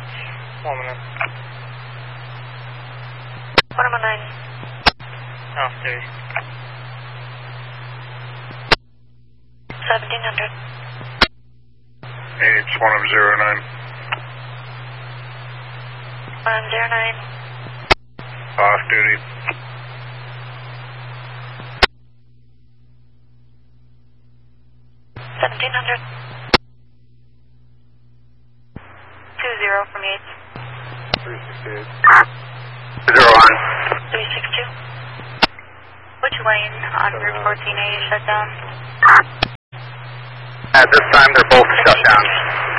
1 minute. 119. Off duty. 1700. H109. 109. Off duty. 1700. 20 from Yates. 368. 01. 362. Which lane on Route 14A is shut down? At this time, they're both shut down.